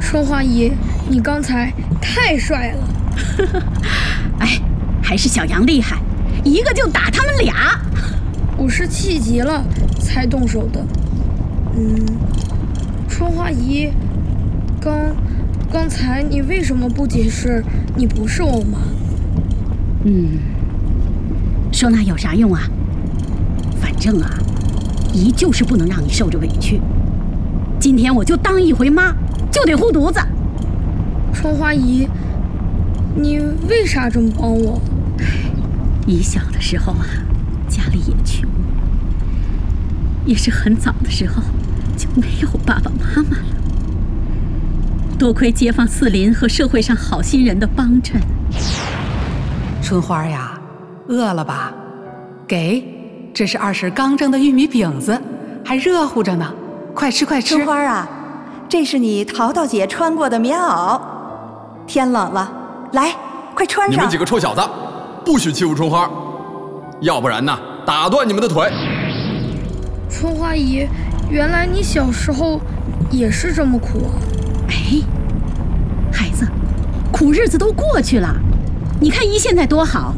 春花姨，你刚才太帅了。 哎，还是小杨厉害，一个就打他们俩。 我是气急了才动手的。春花姨，刚才你为什么不解释你不是我妈？ 说那有啥用啊？反正啊，姨就是不能让你受着委屈。今天我就当一回妈，就得护犊子。 春花姨，你为啥这么帮我？ 姨小的时候啊，家里也穷，也是很早的时候就没有爸爸妈妈了。多亏街坊四邻和社会上好心人的帮衬。 春花呀，饿了吧？给，这是二婶刚蒸的玉米饼子，还热乎着呢，快吃快吃。 春花啊，这是你淘淘姐穿过的棉袄，天冷了，来，快穿上。 你们几个臭小子，不许欺负春花，要不然呢，打断你们的腿。 春花姨，原来你小时候也是这么苦啊！ 哎，孩子，苦日子都过去了，你看姨现在多好。